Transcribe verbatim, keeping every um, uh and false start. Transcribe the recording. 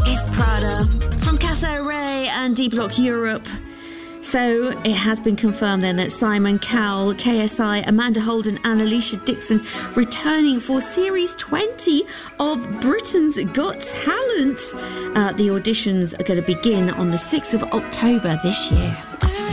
It's Prada from Casa Ray and D Block Europe. So it has been confirmed then that Simon Cowell, K S I, Amanda Holden and Alicia Dixon returning for Series twenty of Britain's Got Talent. Uh, the auditions are going to begin on the sixth of October this year.